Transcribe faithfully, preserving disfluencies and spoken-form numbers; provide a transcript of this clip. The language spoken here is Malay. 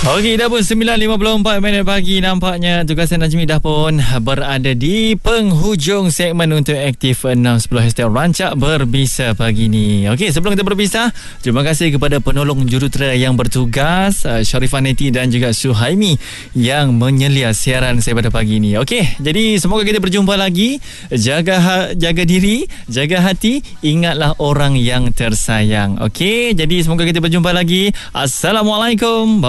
Okey, dah pun sembilan lima puluh empat minit pagi. Nampaknya tugasan Najmi dah pun berada di penghujung segmen untuk Aktif enam sepuluh hashtag Rancak Berbisa pagi ni. Okey, sebelum kita berpisah, terima kasih kepada penolong jurutera yang bertugas, Sharifah Neti dan juga Suhaimi yang menyelia siaran saya pada pagi ni. Okey, jadi semoga kita berjumpa lagi. Jaga ha- jaga diri, jaga hati, ingatlah orang yang tersayang. Okey, jadi semoga kita berjumpa lagi. Assalamualaikum.